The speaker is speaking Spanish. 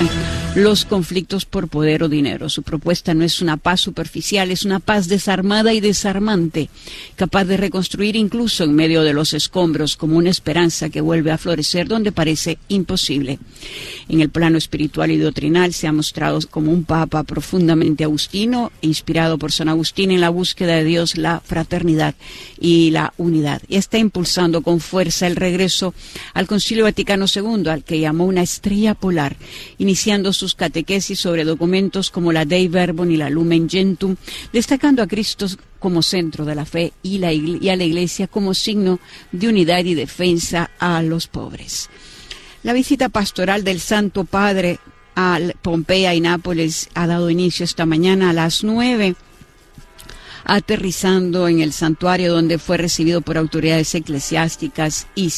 los conflictos por poder o dinero. Su propuesta no es una paz superficial, es una paz desarmada y desarmante, capaz de reconstruir incluso en medio de los escombros, como una esperanza que vuelve a florecer donde parece imposible. En el plano espiritual y doctrinal se ha mostrado como un papa profundamente agustino, inspirado por San Agustín en la búsqueda de Dios, la fraternidad y la unidad. Y está impulsando con fuerza el regreso al Concilio Vaticano II, al que llamó una estrella polar, iniciando sus catequesis sobre documentos como la Dei Verbum y la Lumen Gentium, destacando a Cristo como centro de la fe y a la Iglesia como signo de unidad y defensa a los pobres. La visita pastoral del Santo Padre a Pompeya y Nápoles ha dado inicio esta mañana a las 9, aterrizando en el santuario donde fue recibido por autoridades eclesiásticas y